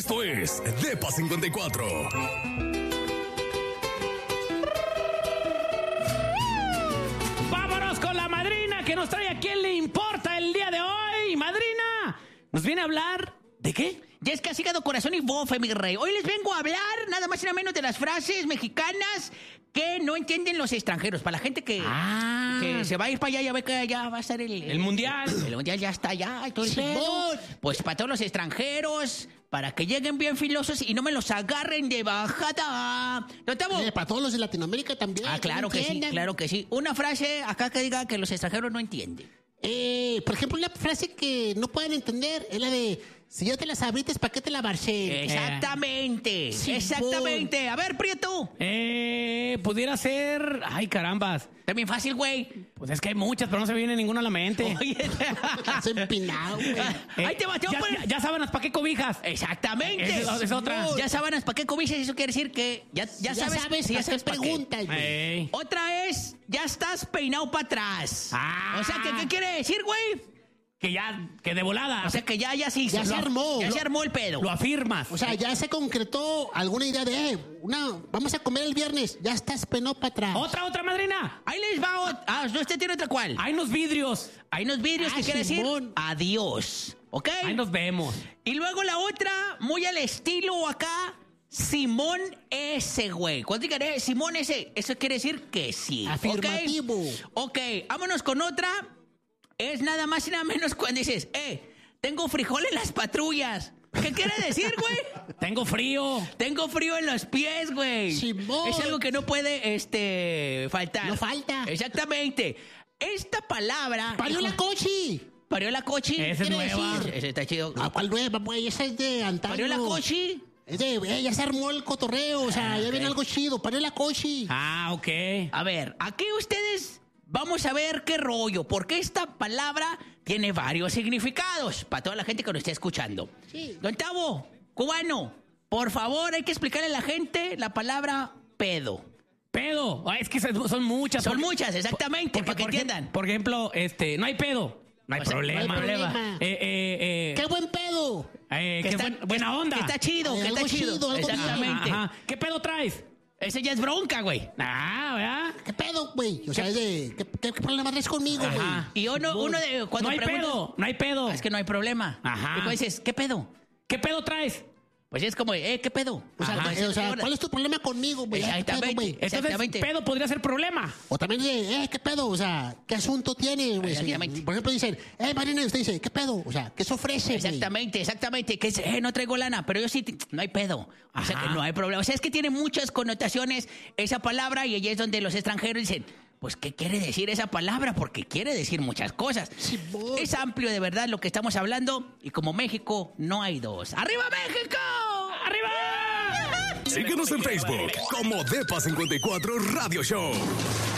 Esto es Depa 54. Vámonos con la madrina que nos trae a quién le importa el día de hoy. Madrina, nos viene a hablar ¿de qué? Ya es casi hígado, corazón y bofe, mi rey. Hoy les vengo a hablar nada más y nada menos de las frases mexicanas que no entienden los extranjeros. Para la gente que se va a ir para allá, ya ve que ya va a estar el mundial. El mundial ya está allá y todo el pedo. Pues para todos los extranjeros, para que lleguen bien filosos y no me los agarren de bajada. ¿No estamos? Para todos los de Latinoamérica también. Claro que sí, claro que sí. Una frase acá que diga que los extranjeros no entienden. Por ejemplo, una frase que no pueden entender es la de: si yo te las abrites, ¿para qué te la marché? Exactamente, exactamente. A ver, Prieto. Pudiera ser... Ay, carambas. También fácil, güey. Pues es que hay muchas, pero no se viene ninguna a la mente. Oye, Estás empinado, güey. ahí te va, te voy a poner... Ya sábanas, ¿para qué cobijas? Exactamente. Es otra. Ya sábanas, ¿para qué cobijas? Eso quiere decir que ya sabes ¿para qué preguntas, güey? Otra es, ya estás peinado para atrás. O sea, ¿qué quiere decir, güey? Que de volada. O sea, que ya se hizo. Ya se armó. Ya se armó el pedo. Lo afirmas. O sea, ya se concretó alguna idea de, vamos a comer el viernes, ya estás peinado para atrás. Otra, madrina. Ahí les va. ¿Usted tiene otra cuál? Hay unos vidrios. Hay unos vidrios que quiere decir adiós. ¿Ok? Ahí nos vemos. Y luego la otra, muy al estilo acá, Simón S, güey. Cuando digan Simón S, eso quiere decir que sí. Afirmativo. Ok, vámonos con otra. Es nada más y nada menos cuando dices, tengo frijol en las patrullas. ¿Qué quiere decir, güey? Tengo frío. Tengo frío en los pies, güey. Simón. Es algo que no puede faltar. No falta. Exactamente. Esta palabra... ¡Parió la cochi! ¿Parió la cochi? Esa es nueva. Ese está chido. ¿Cuál nueva, güey? Esa es de antaño. ¿Parió la cochi? Es de, ya se armó el cotorreo, o sea, ya viene algo chido. ¡Parió la cochi! Ok. A ver, aquí ustedes... Vamos a ver qué rollo, porque esta palabra tiene varios significados para toda la gente que nos esté escuchando. Sí. Don Tavo, cubano, por favor, hay que explicarle a la gente la palabra pedo. Pedo. Es que son muchas. Son muchas, exactamente, para que entiendan. Por ejemplo, no hay pedo. No hay problema. No hay problema. ¡Qué buen pedo! Buena onda. Que está chido, que está algo chido. chido, algo Exactamente. Ajá. ¿Qué pedo traes? Ese ya es bronca, güey. ¿Verdad? ¿Qué pedo, güey? O sea, es de, ¿qué problema traes conmigo, güey? Y uno de cuando No hay preguntas, pedo, no hay pedo. es que no hay problema. Ajá. Y cuando dices, ¿qué pedo? ¿Qué pedo traes? Pues es como, ¿qué pedo? O sea, ¿cuál es tu problema conmigo, güey? ¿Qué pedo, güey? Entonces, pedo podría ser problema. O también dice, ¿qué pedo? O sea, ¿qué asunto tiene, güey? Exactamente. Por ejemplo, dicen, Marina, y usted dice, ¿qué pedo? O sea, ¿qué se ofrece, güey? Exactamente. Que es, no traigo lana, pero yo sí, no hay pedo. O sea, que no hay problema. O sea, es que tiene muchas connotaciones esa palabra y ahí es donde los extranjeros dicen, pues, ¿qué quiere decir esa palabra? Porque quiere decir muchas cosas. Sí, es amplio de verdad lo que estamos hablando y como México no hay dos. ¡Arriba México! ¡Arriba! Síguenos en Facebook como Depa 54 Radio Show.